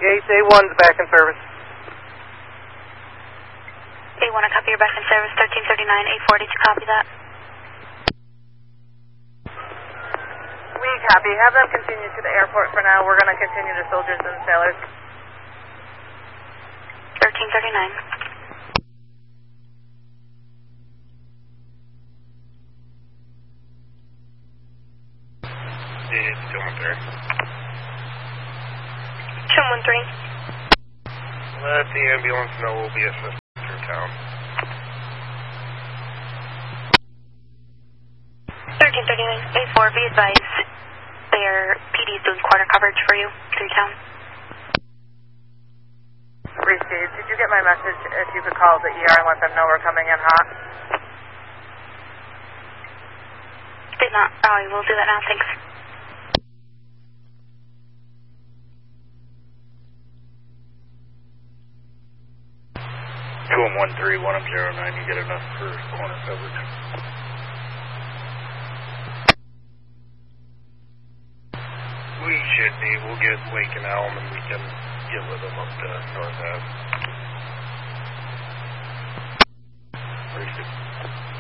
Gate A1's back in service. A1, I copy, you're back in service, 1339, A4, did you copy that? We copy. Have them continue to the airport for now. We're going to continue to soldiers and sailors. 1339. It's 213. 213. Let the ambulance know we'll be assisted through town. 1339, A4, be advised, their PD is doing quarter coverage for you through town. Receive. Did you get my message? If you could call the ER and let them know we're coming in hot. Did not. Oh, we'll do that now, thanks. Two 113, 109, you get enough for corner coverage. We should be. We'll get Lake and Elm and we can get with them up to North Ave.